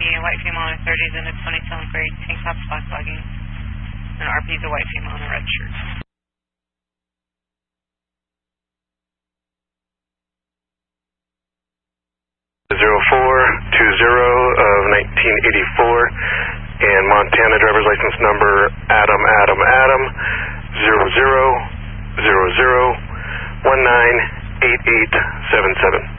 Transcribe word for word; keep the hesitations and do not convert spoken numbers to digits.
Yankee, a white female in her thirties in a twenty-two gray tank top, black leggings. And R P is a white female in a red shirt. zero four two zero of nineteen eighty-four, and Montana driver's license number Adam Adam Adam zero zero zero zero one nine eight eight seven seven.